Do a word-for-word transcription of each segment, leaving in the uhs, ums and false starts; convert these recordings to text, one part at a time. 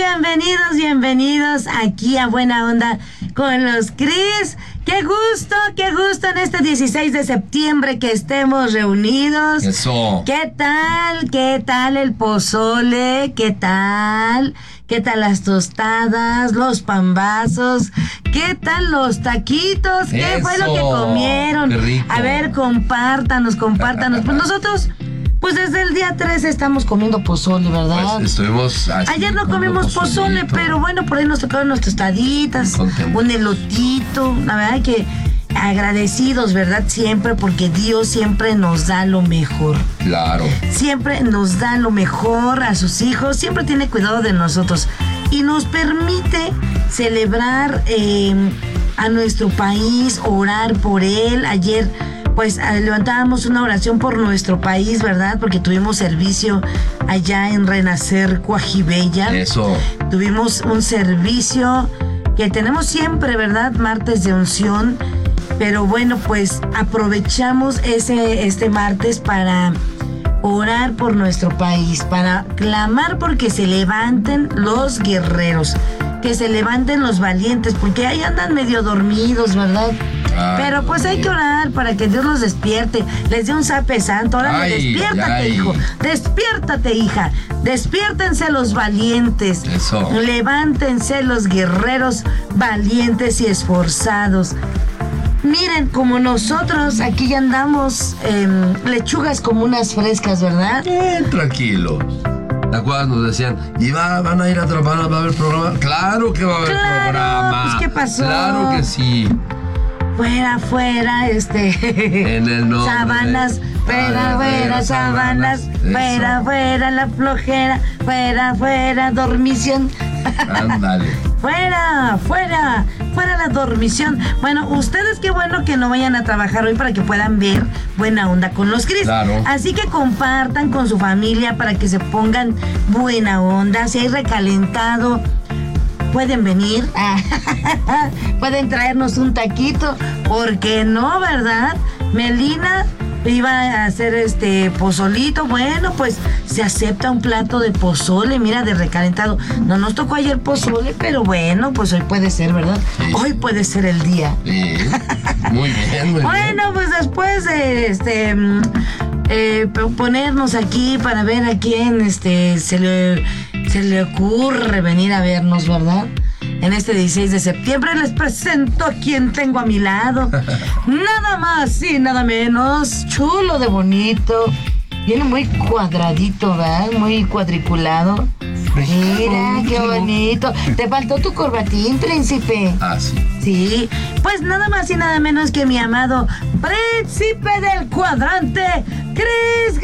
bienvenidos, bienvenidos aquí a Buena Onda con los Cris. Qué gusto, qué gusto en este dieciséis de septiembre que estemos reunidos. Eso. ¿Qué tal? ¿Qué tal el pozole? ¿Qué tal? ¿Qué tal las tostadas, los pambazos? ¿Qué tal los taquitos? ¿Qué Eso. fue lo que comieron? Qué rico. A ver, compártanos, compártanos. Pues nosotros, pues desde el día tres estamos comiendo pozole, ¿verdad? Pues estuvimos así, Ayer no comimos pozole, pozolito. pero bueno, por ahí nos tocaron unas tostaditas, Contento. un elotito. La verdad que agradecidos, ¿verdad? Siempre, porque Dios siempre nos da lo mejor. Claro. Siempre nos da lo mejor a sus hijos, siempre tiene cuidado de nosotros y nos permite celebrar eh, a nuestro país, orar por él. Ayer pues levantábamos una oración por nuestro país, ¿verdad? Porque tuvimos servicio allá en Renacer Coajibella. Eso. Tuvimos un servicio que tenemos siempre, ¿verdad? Martes de unción. Pero bueno, pues aprovechamos ese este martes para orar por nuestro país, para clamar porque se levanten los guerreros, que se levanten los valientes, porque ahí andan medio dormidos, ¿verdad? Ay, Pero pues hay que orar para que Dios los despierte, les dé un zape santo. Órale, Ay, despiértate, ay. hijo, despiértate, hija, despiértense los valientes. Eso. Levántense los guerreros valientes y esforzados. Miren, como nosotros aquí ya andamos eh, lechugas como unas frescas, ¿verdad? Bien tranquilo. ¿Te acuerdas? Nos decían, y va, van a ir a trabajar, va a haber programa. Claro que va a haber Claro, programa. pues, ¿qué pasó? Claro que sí. Fuera, fuera, este. En el nombre Sabanas, de- fuera, Ah, fuera, sabanas, Eso. fuera, fuera, la flojera, fuera, fuera, dormición. Ándale. Fuera, fuera, fuera la dormición. Bueno, ustedes qué bueno que no vayan a trabajar hoy para que puedan ver Buena Onda con los Cris. Claro. Así que compartan con su familia para que se pongan buena onda. Si hay recalentado, pueden venir. Pueden traernos un taquito. ¿Por qué no, verdad? Melina iba a hacer este pozolito. Bueno, pues se acepta un plato de pozole, mira, de recalentado. No nos tocó ayer pozole, pero bueno, pues hoy puede ser, ¿verdad? Sí. Hoy puede ser el día. Sí. Muy bien, muy bien. Bueno, pues después de este mm, eh, ponernos aquí para ver a quién este se le se le ocurre venir a vernos, ¿verdad? En este dieciséis de septiembre les presento a quien tengo a mi lado. Nada más y nada menos. Chulo de bonito. Viene muy cuadradito, ¿verdad? Muy cuadriculado. Mira, qué bonito. Te faltó tu corbatín, príncipe. Ah, sí. Sí, pues nada más y nada menos que mi amado príncipe del cuadrante, Cris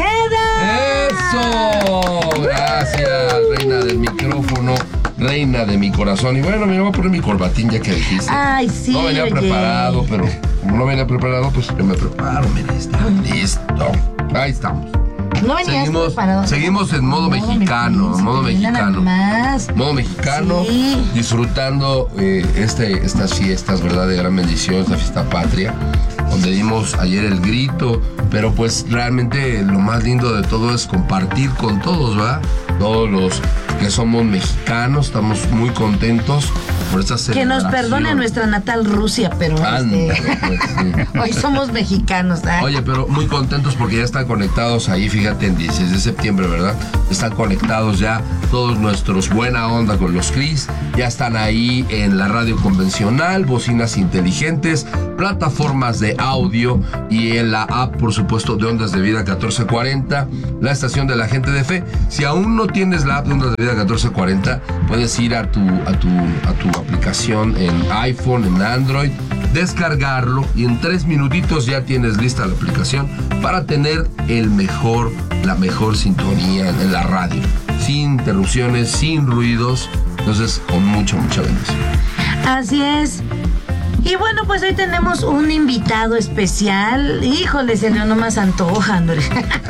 Grajeda. ¡Eso! Gracias, reina del micrófono, reina de mi corazón. Y bueno, me voy a poner mi corbatín ya que dijiste. Ay, sí, No venía oye. preparado, pero como no venía preparado, pues yo me preparo, mira, está listo. Ahí estamos. No venías Seguimos, preparado. seguimos en modo mexicano, príncipe, modo mira nada mexicano. más. Modo mexicano, Sí. disfrutando eh, este, estas fiestas, ¿verdad? De gran bendición, esta fiesta patria, donde dimos ayer el grito, pero pues realmente lo más lindo de todo es compartir con todos, ¿verdad? Todos los que somos mexicanos, estamos muy contentos por esta Que celebración. nos perdone nuestra natal Rusia, pero Ándale, este, pues, sí. hoy somos mexicanos. ¿eh? Oye, pero muy contentos porque ya están conectados ahí, fíjate, en dieciséis de septiembre, ¿verdad? Están conectados ya todos nuestros Buena Onda con los Cris. Ya están ahí en la radio convencional, bocinas inteligentes, plataformas de audio y en la app, por supuesto, de Ondas de Vida catorce cuarenta, la estación de la gente de fe. Si aún no tienes la app de Ondas de Vida catorce cuarenta, puedes ir a tu, a tu, a tu aplicación en iPhone, en Android, descargarlo y en tres minutitos ya tienes lista la aplicación para tener el mejor, la mejor sintonía en la radio, sin interrupciones, sin ruidos, entonces con mucha, mucha bendición. Así es. Y bueno, pues hoy tenemos un invitado especial. Híjole, se le nomás antoja, André.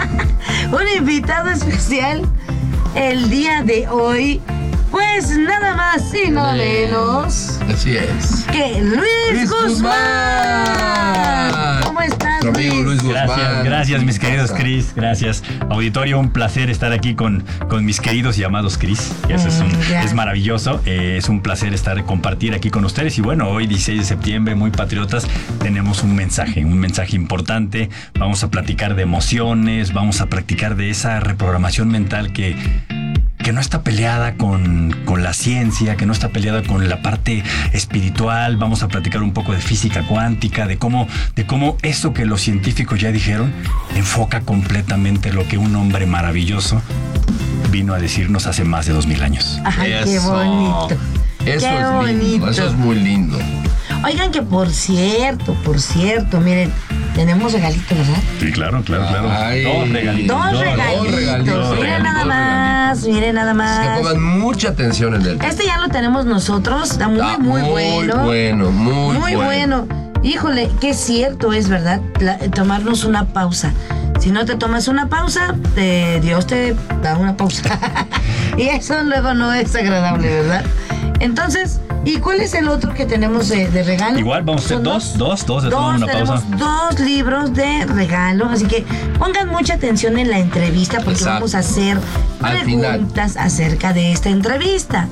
Un invitado especial el día de hoy. Pues nada más y nada menos Así es. que Luis Luis Guzmán. Guzmán. ¿Cómo estás, nuestro amigo Luis Guzmán. Gracias, gracias mis queridos Cris, gracias. Auditorio, un placer estar aquí con, con mis queridos y amados Cris. Eso es, un, es maravilloso, eh, es un placer estar, compartir aquí con ustedes. Y bueno, hoy dieciséis de septiembre, muy patriotas, tenemos un mensaje, un mensaje importante. Vamos a platicar de emociones, vamos a practicar de esa reprogramación mental que... que no está peleada con, con la ciencia, que no está peleada con la parte espiritual. Vamos a platicar un poco de física cuántica, de cómo, de cómo eso que los científicos ya dijeron enfoca completamente lo que un hombre maravilloso vino a decirnos hace más de dos mil años. Ay, eso, qué bonito. Eso qué es bonito. lindo, eso es muy lindo. Oigan que por cierto, por cierto, miren, tenemos regalitos, ¿verdad? Sí, claro, claro, claro. Ay, dos regalitos. Dos, dos regalitos. regalitos, Miren regalitos, nada dos más, regalitos. miren nada más. Que pongan mucha atención en él. Este ya lo tenemos nosotros, está muy, Está muy, muy bueno. bueno, muy, Muy bueno. Híjole, qué cierto es, ¿verdad? La- tomarnos una pausa. Si no te tomas una pausa, te- Dios te da una pausa. Y eso luego no es agradable, ¿verdad? Entonces, ¿y cuál es el otro que tenemos de, de regalo? Igual vamos a hacer ¿Son dos, dos, dos, de tomar Dos, una tenemos pausa. dos libros de regalo, así que pongan mucha atención en la entrevista porque Exacto. vamos a hacer Al preguntas acerca de esta entrevista.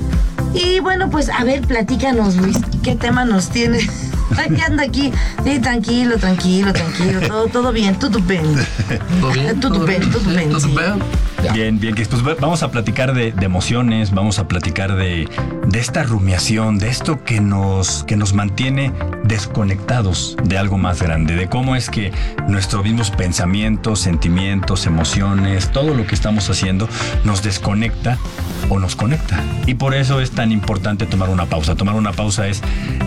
Y bueno, pues a ver, platícanos, Luis, ¿qué tema nos tienes? Ay, anda aquí. Sí, tranquilo, tranquilo, tranquilo. Todo, todo bien, todo bien. ¿Todo bien? Todo bien, todo bien, ¿Todo sí. bien? Ya. Bien, bien, que pues vamos a platicar de, de emociones, vamos a platicar de, de esta rumiación, de esto que nos, que nos mantiene desconectados de algo más grande, de cómo es que nuestros mismos pensamientos, sentimientos, emociones, todo lo que estamos haciendo nos desconecta o nos conecta. Y por eso es tan importante tomar una pausa. Tomar una pausa es,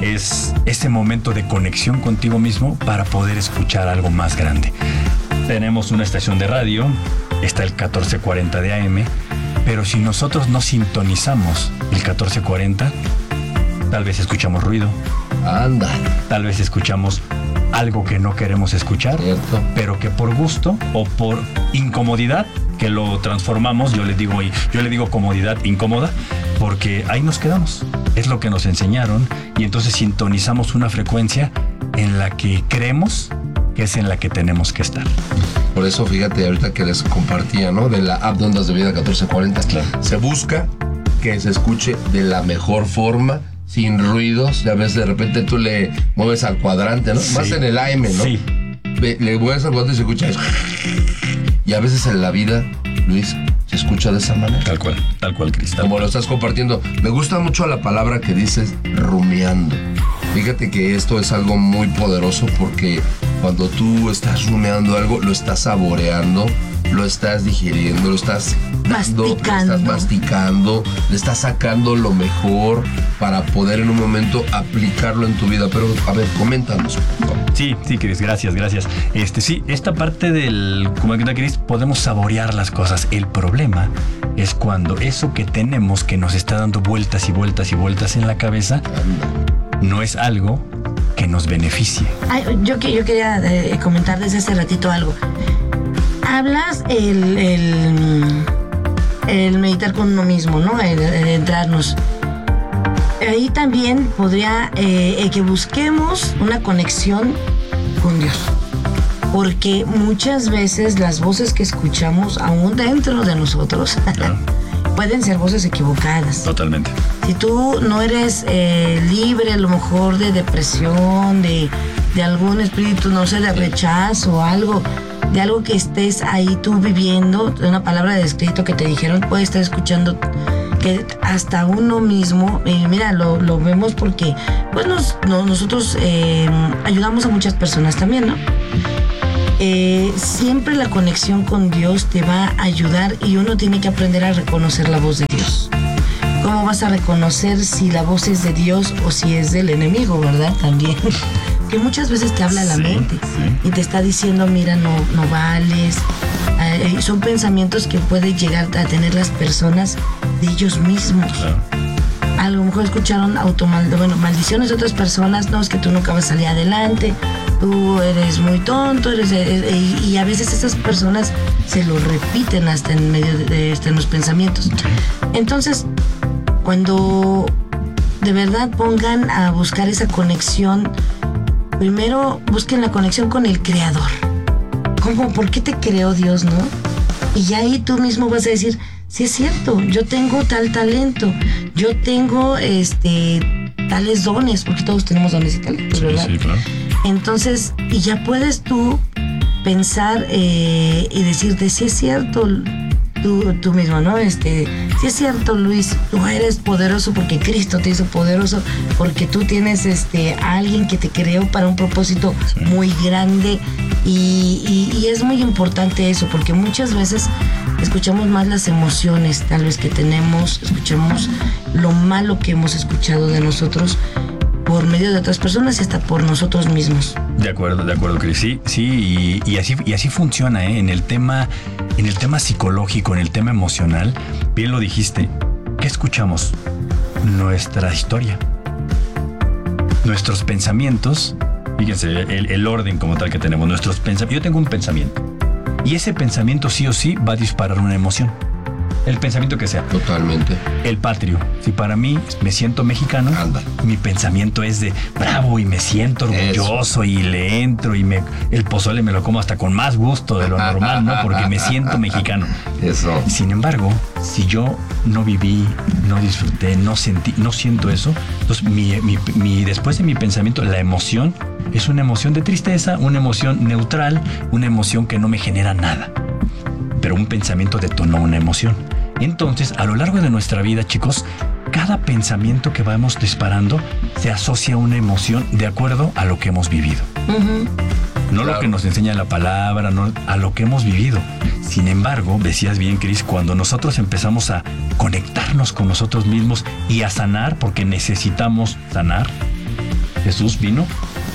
es ese momento de conexión contigo mismo para poder escuchar algo más grande. Tenemos una estación de radio, está el catorce cuarenta de A M, pero si nosotros no sintonizamos el catorce cuarenta, tal vez escuchamos ruido, Anda, tal vez escuchamos algo que no queremos escuchar, cierto. pero que por gusto o por incomodidad, que lo transformamos, yo le digo, yo le digo comodidad incómoda, porque ahí nos quedamos. Es lo que nos enseñaron y entonces sintonizamos una frecuencia en la que creemos que es en la que tenemos que estar. Por eso, fíjate, ahorita que les compartía, ¿no? De la app de Ondas de Vida catorce cuarenta. Claro. Se busca que se escuche de la mejor forma, sin ruidos. Ya ves, de repente tú le mueves al cuadrante, ¿no? Sí. Más en el A M, ¿no? Sí. Ve- Le mueves al cuadrante y se escucha eso. Y a veces en la vida, Luis, se escucha de esa manera. Tal cual, tal cual, Cris. tal Como cual. lo estás compartiendo. Me gusta mucho la palabra que dices, rumiando. Fíjate que esto es algo muy poderoso porque cuando tú estás rumiando algo, lo estás saboreando, lo estás digiriendo, lo estás dando, lo Masticando. estás masticando, le estás sacando lo mejor para poder en un momento aplicarlo en tu vida. Pero, a ver, coméntanos, por favor. Sí, sí, Cris, gracias, gracias. Este, sí, esta parte del, como que Cris, podemos saborear las cosas. El problema es cuando eso que tenemos que nos está dando vueltas y vueltas y vueltas en la cabeza no es algo que nos beneficie. Ay, yo, que- yo quería eh, comentar desde hace ratito algo. Hablas el, el, el meditar con uno mismo, ¿no? El, el entrarnos. Ahí también podría eh, eh, que busquemos una conexión con Dios. Porque muchas veces las voces que escuchamos aún dentro de nosotros Claro. pueden ser voces equivocadas. Totalmente. Si tú no eres eh, libre a lo mejor de depresión, de, de algún espíritu, no sé, de rechazo o algo, de algo que estés ahí tú viviendo, de una palabra de escrito que te dijeron, puedes estar escuchando que hasta uno mismo, y mira, lo, lo vemos porque pues nos, no- nosotros eh, ayudamos a muchas personas también, ¿no? Eh, siempre la conexión con Dios te va a ayudar y uno tiene que aprender a reconocer la voz de Dios. ¿Cómo vas a reconocer si la voz es de Dios o si es del enemigo, verdad? También. Que muchas veces te habla la Sí, mente sí. y te está diciendo, mira, no, no vales. Eh, son pensamientos que pueden llegar a tener las personas de ellos mismos. Claro. A lo mejor escucharon automal, bueno, maldiciones de otras personas, no, es que tú nunca vas a salir adelante, tú eres muy tonto, eres, eh, eh, y a veces esas personas se lo repiten hasta en medio de, de- hasta en los pensamientos. Entonces, cuando de verdad pongan a buscar esa conexión, primero busquen la conexión con el Creador. ¿Cómo? ¿Por qué te creó Dios, no? Y ya ahí tú mismo vas a decir, sí es cierto, yo tengo tal talento, yo tengo este tales dones, porque todos tenemos dones y talentos, ¿verdad? Sí, sí, claro. Entonces, y ya puedes tú pensar eh, y decirte, sí es cierto, tú, tú mismo, ¿no? Este, sí es cierto, Luis, tú eres poderoso porque Cristo te hizo poderoso, porque tú tienes este, a alguien que te creó para un propósito sí. muy grande. Y, y, y es muy importante eso, porque muchas veces escuchamos más las emociones tal vez que tenemos, escuchamos lo malo que hemos escuchado de nosotros por medio de otras personas y hasta por nosotros mismos. De acuerdo, de acuerdo, Cris. Sí, sí, y, y así y así funciona, ¿eh? En el tema, en el tema psicológico, en el tema emocional, bien lo dijiste. ¿Qué escuchamos? Nuestra historia, nuestros pensamientos. Fíjense, el, el orden como tal que tenemos, nuestros pensamientos. Yo tengo un pensamiento y ese pensamiento sí o sí va a disparar una emoción. El pensamiento que sea. Totalmente. El patrio. Si para mí me siento mexicano, Anda. mi pensamiento es de bravo y me siento orgulloso Eso. y le entro y me el pozole me lo como hasta con más gusto de lo normal, ¿no? Porque me siento mexicano. Eso. Sin embargo, si yo no viví, no disfruté, no sentí, no siento eso, entonces mi, mi, mi, después de mi pensamiento, la emoción es una emoción de tristeza, una emoción neutral, una emoción que no me genera nada. Pero un pensamiento detonó una emoción. Entonces, a lo largo de nuestra vida, chicos, cada pensamiento que vamos disparando se asocia a una emoción de acuerdo a lo que hemos vivido. Uh-huh. No claro. lo que nos enseña la palabra, no, a lo que hemos vivido. Sin embargo, decías bien, Cris, cuando nosotros empezamos a conectarnos con nosotros mismos y a sanar, porque necesitamos sanar, Jesús vino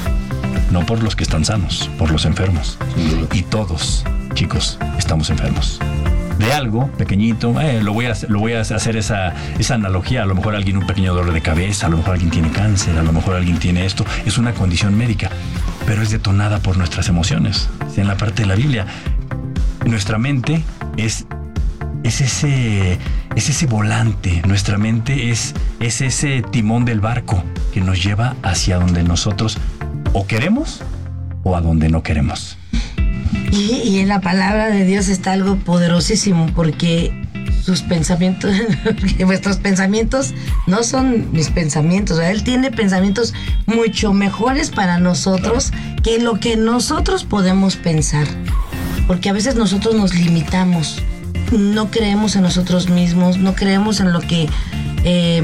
no por los que están sanos, por los enfermos. Sí. Y todos, chicos, estamos enfermos. De algo pequeñito, eh, lo voy a lo voy a hacer esa, esa analogía. A lo mejor alguien un pequeño dolor de cabeza, a lo mejor alguien tiene cáncer, a lo mejor alguien tiene esto. Es una condición médica, pero es detonada por nuestras emociones. En la parte de la Biblia, nuestra mente es, es, ese, es ese volante, nuestra mente es, es ese timón del barco que nos lleva hacia donde nosotros o queremos o a donde no queremos. Y, y en la palabra de Dios está algo poderosísimo, porque sus pensamientos, porque vuestros pensamientos no son mis pensamientos, ¿verdad? Él tiene pensamientos mucho mejores para nosotros que lo que nosotros podemos pensar, porque a veces nosotros nos limitamos, no creemos en nosotros mismos, no creemos en lo que, eh,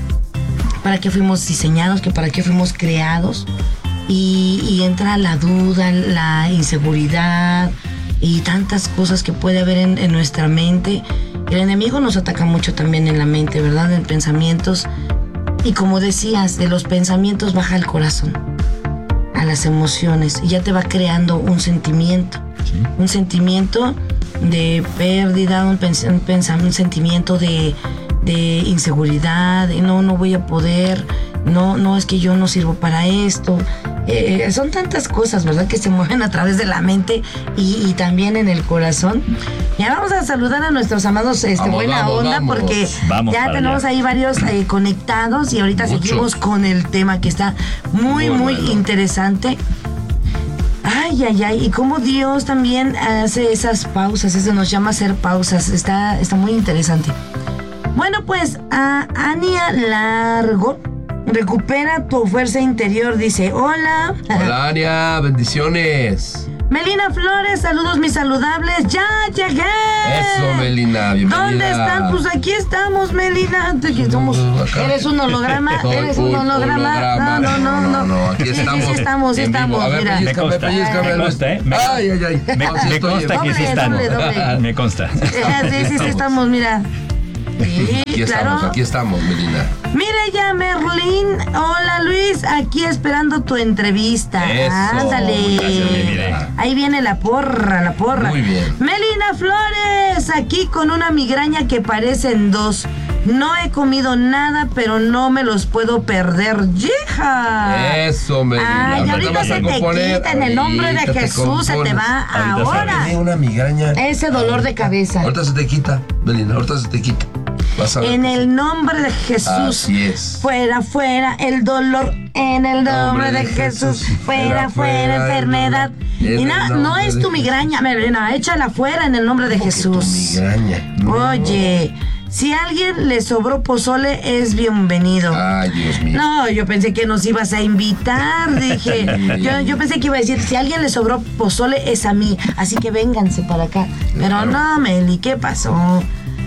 para qué fuimos diseñados, que para qué fuimos creados. Y, y entra la duda, la inseguridad y tantas cosas que puede haber en, en nuestra mente. El enemigo nos ataca mucho también en la mente, ¿verdad? En pensamientos. Y como decías, de los pensamientos baja al corazón, a las emociones. Y ya te va creando un sentimiento. Sí. Un sentimiento de pérdida, un, pens- un, pens- un sentimiento de, de inseguridad, de no, no voy a poder, no, no es que yo no sirvo para esto. Eh, son tantas cosas, ¿verdad?, que se mueven a través de la mente y, y también en el corazón. Ya vamos a saludar a nuestros amados este, vamos, Buena vamos, Onda, vamos. Porque vamos ya tenemos allá. Ahí varios eh, conectados y ahorita Muchos. seguimos con el tema que está muy, muy, muy bueno. interesante. Ay, ay, ay, y cómo Dios también hace esas pausas, eso nos llama a hacer pausas, está, está muy interesante. Bueno, pues a Ania Largo, recupera tu fuerza interior, dice, hola. Hola, Ania, bendiciones. Melina Flores, saludos mis saludables, ya llegué. Eso, Melina, bienvenida. ¿Dónde están? Pues aquí estamos, Melina. Aquí somos. ¿Eres un holograma? ¿Eres un holograma? holograma? No, no, no, no. No, aquí estamos. Sí, sí estamos, sí estamos, a ver, mira. Me consta, pellizcame, me consta, ¿eh? Me, ay, ay, ay. Me, no, sí me consta doble, que sí están. doble, doble. Me consta. Sí, sí, sí estamos, mira. Sí, aquí claro. estamos, aquí estamos, Melina. Mira ya, Merlín. Hola, Luis. Aquí esperando tu entrevista. Eso. Ándale. Gracias, Melina. Ahí viene la porra, la porra. Muy bien. Melina Flores, aquí con una migraña que parecen dos. No he comido nada, pero no me los puedo perder. ¡Yija! Eso, Melina. Ay, ahorita se te quita en el nombre de Jesús, se te va ahora. Tiene una migraña. Ese dolor de cabeza. Ahorita se te quita, Melina, ahorita se te quita. En el nombre de Jesús. Así es. Fuera, fuera el dolor. En el nombre de Jesús. Fuera, fuera enfermedad. Y no, no es tu migraña, Melina. Échala fuera en el nombre de Jesús. Migraña. No. Oye, si a alguien le sobró pozole, es bienvenido. Ay, Dios mío. No, yo pensé que nos ibas a invitar. Dije, yo, yo pensé que iba a decir, si a alguien le sobró pozole, es a mí. Así que vénganse para acá. Pero Claro. no, Meli, ¿qué pasó?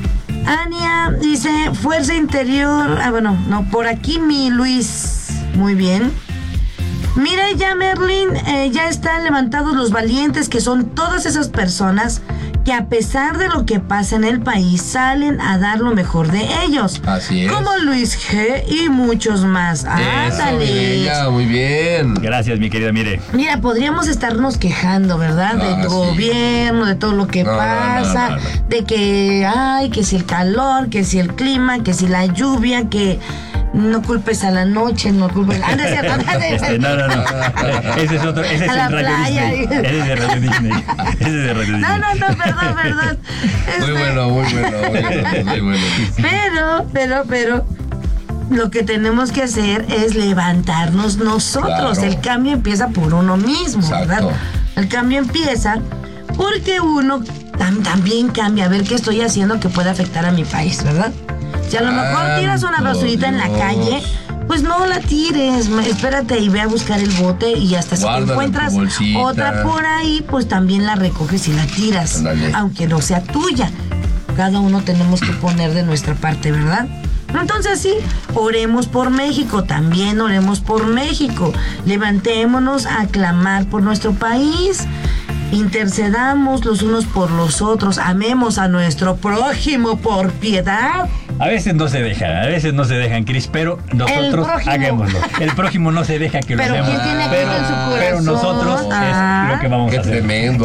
Ania dice, fuerza interior. Ah, bueno, no, por aquí mi Luis. Muy bien. Mira ya, Merlin, eh, ya están levantados los valientes, que son todas esas personas que a pesar de lo que pasa en el país, salen a dar lo mejor de ellos. Así es. Como Luis G y muchos más. Eso, Ándale. Mireya, muy bien. Gracias, mi querida Mire. Mira, podríamos estarnos quejando, ¿verdad? Ah, Del sí. gobierno, de todo lo que No, no, pasa, no, no, no. de que, ay, que si el calor, que si el clima, que si la lluvia, que no culpes a la noche, no culpes... Ah, no es cierto, no es Este, cierto. no, no, no. Ese es otro. Ese es A la el Radio playa. Disney. Ese es de Radio Disney. Ese es de Radio Disney. No, no, no, perdón, perdón. Muy Este, bueno, muy bueno, muy bueno, muy bueno. Pero, pero, pero, lo que tenemos que hacer es levantarnos nosotros. Claro. El cambio empieza por uno mismo, Exacto. ¿verdad? El cambio empieza porque uno tam- también cambia. A ver qué estoy haciendo que pueda afectar a mi país, ¿verdad? Si a lo mejor tiras una Santo basurita en la Dios. calle, pues no la tires, me- espérate y ve a buscar el bote, y hasta si te Guárdala en tu encuentras bolsita. otra por ahí, pues también la recoges y la tiras, Ándale. aunque no sea tuya. Cada uno tenemos que poner de nuestra parte, ¿verdad? Entonces sí, oremos por México, también oremos por México. Levantémonos a clamar por nuestro país. Intercedamos los unos por los otros, amemos a nuestro prójimo por piedad. A veces no se dejan, a veces no se dejan, Cris, pero nosotros prójimo. hagámoslo. El prójimo no se deja que lo Pero hagamos. ¿quién tiene pero, aquello en su corazón? pero nosotros Ah. es lo que vamos Qué a hacer. tremendo.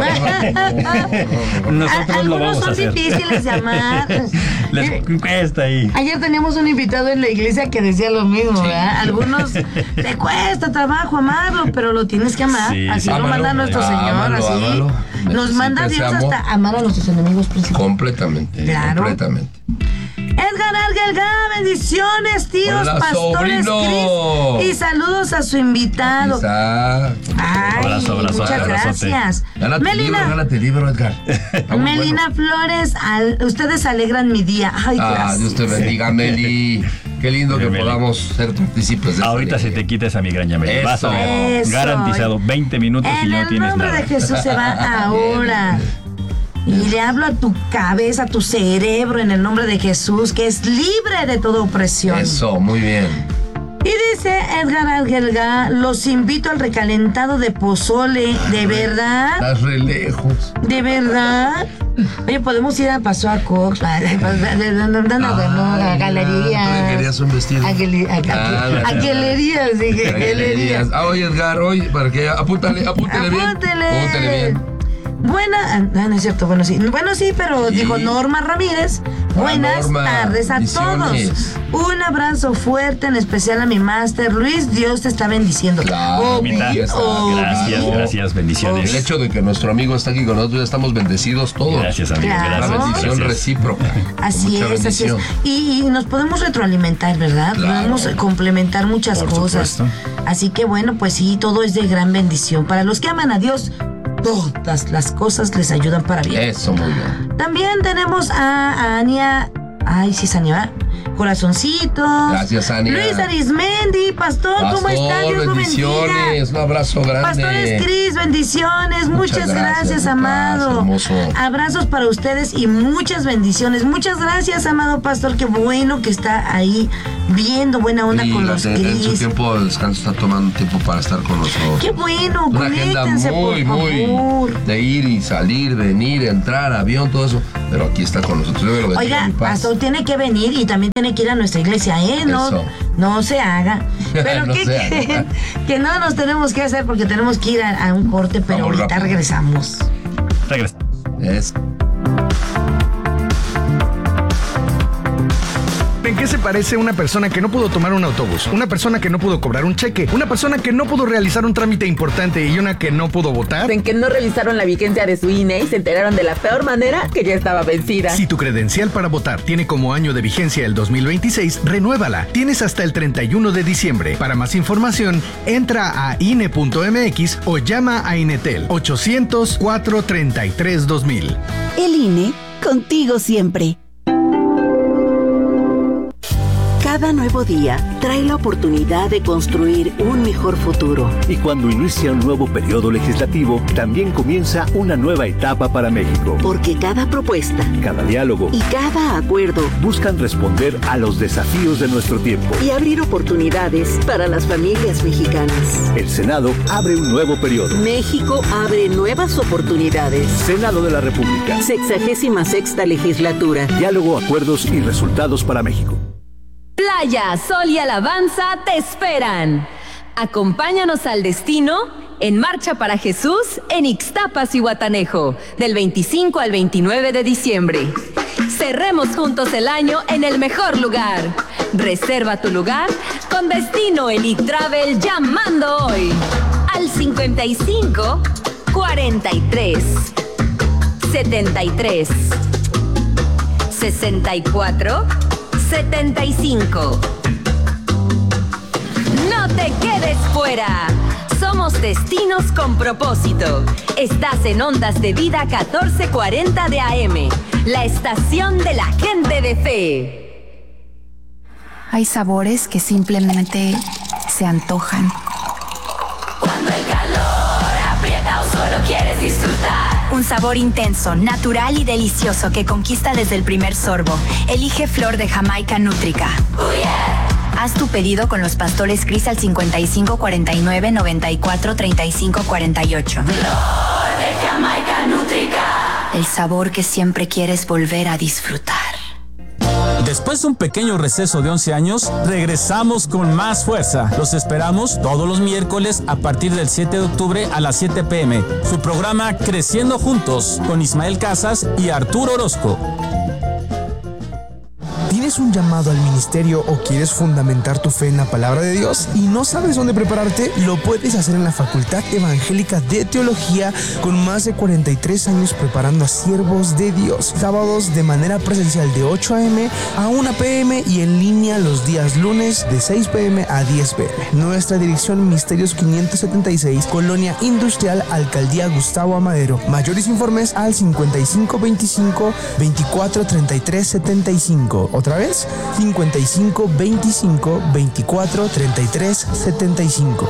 Nosotros A- lo algunos vamos a son hacer. difíciles de amar. Les cuesta ahí. Ayer teníamos un invitado en la iglesia que decía lo mismo, ¿verdad? Algunos te cuesta trabajo amarlo, pero lo tienes que amar. Sí, así sí. lo Ámalo, manda nuestro Señor, ámalo, así. ámalo. Nos Necesita manda ese Dios amor. hasta amar a nuestros enemigos principales. Completamente, Claro. completamente. Edgar Argelga, bendiciones, tíos, Hola, pastores, sobrino. Cris, y saludos a su invitado. Quizá. Ay, Abrazo, abrazo, muchas abrazote. gracias. Gánate el libro, Melina, gánate el libro, Edgar. Está muy Melina Flores, al- ustedes alegran mi día. Ay, bueno. Ah, gracias. Dios te bendiga, Meli. Qué lindo que Bien, Meli. podamos ser partícipes de esta Ahorita se alegría. te quita esa migraña, Meli. Vas a ver. Eso. Garantizado. veinte minutos y En ya no el tienes nombre nada. de Jesús se va ahora. Y le hablo a tu cabeza, a tu cerebro, en el nombre de Jesús, que es libre de toda opresión. Eso, muy bien. Y dice Edgar Argelga, los invito al recalentado de pozole, ¿de verdad? Estás re lejos. ¿De verdad? Oye, podemos ir a Paso a Cox, a, a, a, a, a, Ay, galerías. tú querías un vestido. A, gale- a, a- a galerías, dije, galerías. Ah, oye, Edgar, oye, para que apúntale, apúntale bien. Apúntele. Apúntale bien. Buena, ah, no es cierto, bueno sí, bueno sí, pero Sí. dijo Norma Ramírez. Hola, Buenas Norma. tardes a Bendiciones. todos. Un abrazo fuerte, en especial a mi máster Luis. Dios te está bendiciendo. Claro, Obi, mamita. obi. Gracias, gracias, bendiciones. El hecho de que nuestro amigo está aquí con nosotros, ya estamos bendecidos todos. Gracias, amigo. Claro. Una Gracias. bendición gracias. recíproca. Así Mucha es, así es. bendición. Y, y nos podemos retroalimentar, ¿verdad? Claro. Podemos complementar muchas Por cosas. supuesto. Así que bueno, pues sí, todo es de gran bendición. Para los que aman a Dios, todas las cosas les ayudan para bien. Eso, muy bien. También tenemos a, a Ania. Ay, sí es Ania, Corazoncito. Gracias, Ania. Luis Arismendi, Pastor, ¿cómo está? Dios lo bendiga. bendiciones, un abrazo grande. Pastores Cris, bendiciones. Muchas, Muchas gracias, gracias, Lucas, amado. hermoso. Abrazos para ustedes y muchas bendiciones. Muchas gracias, amado pastor. Qué bueno que está ahí viendo buena onda Y con los en, en su Cris. tiempo de descanso está tomando tiempo para estar con nosotros. Qué bueno, Una agenda conéctense, muy, por muy favor. de ir y salir, venir, entrar, avión, todo eso. Pero aquí está con nosotros. Yo me lo bendiga, Oiga, mi paz. pastor tiene que venir y también tiene que ir a nuestra iglesia, ¿eh? No, Eso. no se haga. Pero No ¿qué se haga. creen? Que no nos tenemos que hacer porque tenemos que ir a, a un corte, pero Vamos ahorita rápido. regresamos. Regresa. Es ¿En qué se parece una persona que no pudo tomar un autobús? Una persona que no pudo cobrar un cheque, una persona que no pudo realizar un trámite importante y una que no pudo votar. En que no revisaron la vigencia de su I N E y se enteraron de la peor manera que ya estaba vencida. Si tu credencial para votar tiene como año de vigencia el dos mil veintiséis, renuévala. Tienes hasta el treinta y uno de diciembre. Para más información, entra a I N E punto M X o llama a Inetel ochocientos, cuatrocientos treinta y tres, dos mil. El I N E, contigo siempre. Cada nuevo día trae la oportunidad de construir un mejor futuro. Y cuando inicia un nuevo periodo legislativo, también comienza una nueva etapa para México. Porque cada propuesta, cada diálogo y cada acuerdo buscan responder a los desafíos de nuestro tiempo y abrir oportunidades para las familias mexicanas. El Senado abre un nuevo periodo. México abre nuevas oportunidades. Senado de la República. Sexagésima sexta legislatura. Diálogo, acuerdos y resultados para México. Playa, sol y alabanza te esperan. Acompáñanos al destino en Marcha para Jesús en Ixtapas y Guatanejo, del veinticinco al veintinueve de diciembre. Cerremos juntos el año en el mejor lugar. Reserva tu lugar con Destino Elite Travel llamando hoy al cincuenta y cinco, cuarenta y tres, setenta y tres, sesenta y cuatro, setenta y cinco. No te quedes fuera. Somos destinos con propósito. Estás en Ondas de Vida catorce cuarenta de A M, la estación de la gente de fe. Hay sabores que simplemente se antojan. Cuando el calor aprieta o solo quieres disfrutar. Un sabor intenso, natural y delicioso que conquista desde el primer sorbo. Elige Flor de Jamaica Nútrica. Oh, yeah. Haz tu pedido con los pastores Cris al cincuenta y cinco, cuarenta y nueve, noventa y cuatro, treinta y cinco, cuarenta y ocho. Flor de Jamaica Nútrica. El sabor que siempre quieres volver a disfrutar. Después de un pequeño receso de once años, regresamos con más fuerza. Los esperamos todos los miércoles a partir del siete de octubre a las siete pe eme. Su programa Creciendo Juntos con Ismael Casas y Arturo Orozco. ¿Tienes un llamado al ministerio o quieres fundamentar tu fe en la palabra de Dios y no sabes dónde prepararte? Lo puedes hacer en la Facultad Evangélica de Teología, con más de cuarenta y tres años preparando a siervos de Dios. Sábados de manera presencial de ocho a eme a una pe eme y en línea los días lunes de seis pe eme a diez pe eme. Nuestra dirección: Misterios quinientos setenta y seis, Colonia Industrial, Alcaldía Gustavo Amadero. Mayores informes al cincuenta y cinco, veinticinco, veinticuatro, treinta y tres, setenta y cinco. Otra vez, cincuenta y cinco, veinticinco, veinticuatro, treinta y tres, setenta y cinco.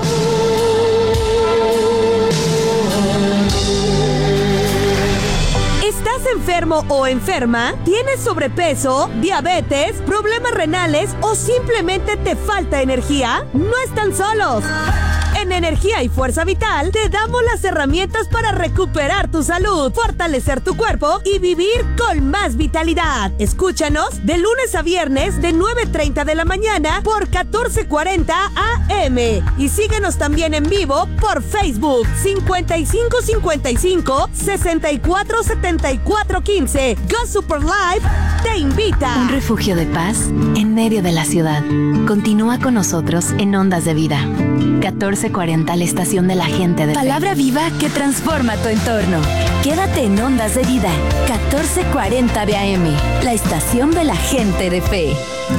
¿Estás enfermo o enferma? ¿Tienes sobrepeso, diabetes, problemas renales o simplemente te falta energía? No están solos. En Energía y Fuerza Vital te damos las herramientas para recuperar tu salud, fortalecer tu cuerpo y vivir con más vitalidad. Escúchanos de lunes a viernes de nueve treinta de la mañana por catorce cuarenta A M y síguenos también en vivo por Facebook cincuenta y cinco cincuenta y cinco, sesenta y cuatro setenta y cuatro quince. Go Super Live te invita. Un refugio de paz en medio de la ciudad. Continúa con nosotros en Ondas de Vida. catorce cuarenta, la estación de la gente de fe. Palabra viva que transforma tu entorno. Quédate en Ondas de Vida, catorce cuarenta de A M, la estación de la gente de fe.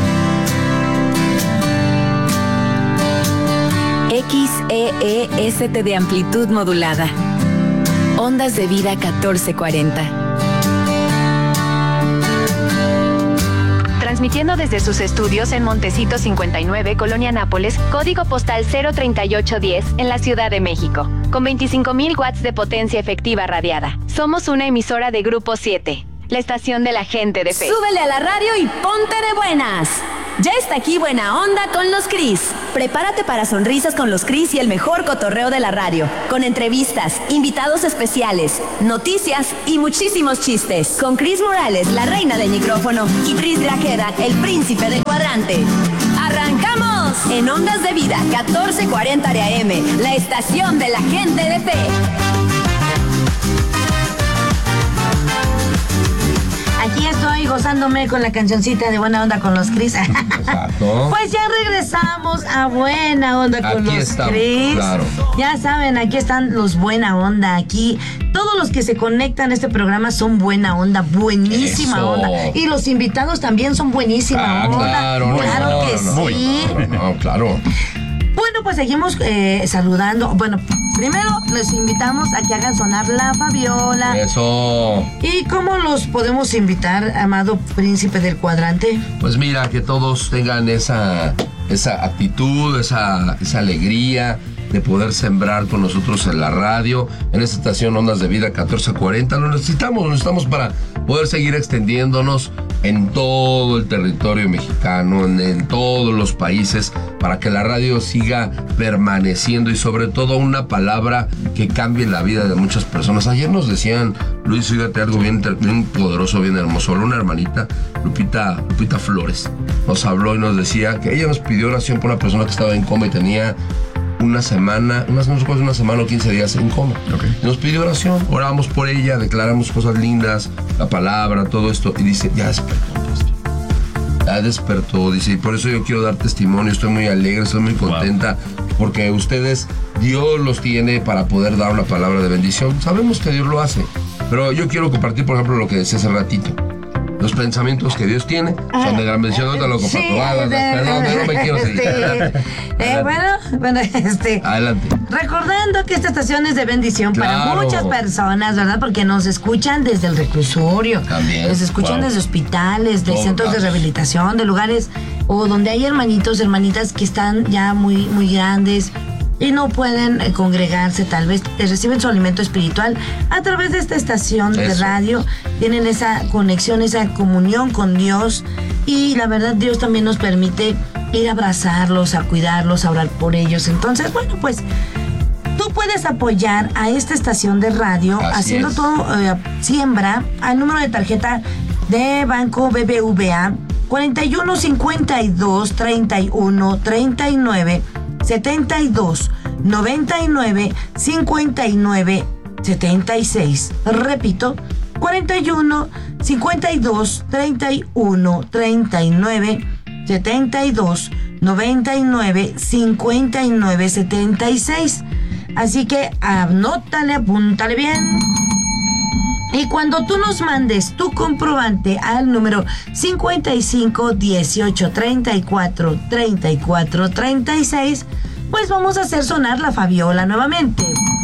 X E E S T de amplitud modulada. Ondas de Vida catorce cuarenta. Transmitiendo desde sus estudios en Montecito cincuenta y nueve, Colonia Nápoles, código postal cero treinta y ocho diez, en la Ciudad de México, con veinticinco mil watts de potencia efectiva radiada. Somos una emisora de Grupo siete, la estación de la gente de fe. Súbele a la radio y ponte de buenas. Ya está aquí Buena Onda con los Cris. Prepárate para sonrisas con los Cris y el mejor cotorreo de la radio, con entrevistas, invitados especiales, noticias y muchísimos chistes. Con Cris Morales, la reina del micrófono, y Tris Grajeda, el príncipe del cuadrante. ¡Arrancamos! En Ondas de Vida, catorce cuarenta de A M, la estación de la gente de fe. Aquí estoy gozándome con la cancioncita de Buena Onda con los Cris. Exacto. Pues ya regresamos a Buena Onda con Aquí los estamos, Cris. claro. Ya saben, aquí están los Buena Onda. Aquí todos los que se conectan a este programa son Buena Onda, buenísima Eso. onda. Y los invitados también son buenísima Ah, onda. claro, claro no, que no, sí. No, no, claro. Bueno, pues seguimos eh, saludando. Bueno, primero les invitamos a que hagan sonar la Fabiola. Eso. ¿Y cómo los podemos invitar, amado príncipe del cuadrante? Pues mira, que todos tengan esa, esa actitud, esa, esa alegría de poder sembrar con nosotros en la radio, en esta estación Ondas de Vida catorce cuarenta. Lo necesitamos, lo necesitamos para poder seguir extendiéndonos en todo el territorio mexicano, en, en todos los países, para que la radio siga permaneciendo y sobre todo una palabra que cambie la vida de muchas personas. Ayer nos decían, Luis, fíjate algo bien, bien poderoso, bien hermoso. Una hermanita, Lupita, Lupita Flores, nos habló y nos decía que ella nos pidió oración por una persona que estaba en coma y tenía una semana, unas, no recuerdo, una semana o quince días en coma. Okay. Nos pidió oración, oramos por ella, declaramos cosas lindas, la palabra, todo esto, y dice, ya despertó, pastor. Ya despertó, dice, y por eso yo quiero dar testimonio, estoy muy alegre, estoy muy contenta, wow. Porque ustedes, Dios los tiene para poder dar una palabra de bendición. Sabemos que Dios lo hace, pero yo quiero compartir, por ejemplo, lo que decía hace ratito. Los pensamientos que Dios tiene son de gran bendición. No te lo comparto. Sí, ah, de, perdón, de, no me quiero seguir. Este, adelante, eh, adelante. Bueno, bueno, este. Adelante. Recordando que esta estación es de bendición claro. para muchas personas, ¿verdad? Porque nos escuchan desde el reclusorio. También. Nos escuchan wow. desde hospitales, de Todo centros caso. de rehabilitación, de lugares o donde hay hermanitos, hermanitas que están ya muy, muy grandes y no pueden eh, congregarse, tal vez reciben su alimento espiritual a través de esta estación Eso. de radio, tienen esa conexión, esa comunión con Dios y la verdad Dios también nos permite ir a abrazarlos, a cuidarlos, a orar por ellos. Entonces, bueno, pues tú puedes apoyar a esta estación de radio Así haciendo es. tu eh, siembra al número de tarjeta de Banco B B V A cuarenta y uno cincuenta y dos treinta y uno treinta y nueve setenta y dos noventa y nueve cincuenta y nueve setenta y seis. Repito, cuarenta y uno cincuenta y dos treinta y uno treinta y nueve setenta y dos noventa y nueve cincuenta y nueve setenta y seis. Así que anótale, apúntale bien. Y cuando tú nos mandes tu comprobante al número cincuenta y cinco dieciocho treinta y cuatro treinta y cuatro treinta y seis, pues vamos a hacer sonar la Fabiola nuevamente.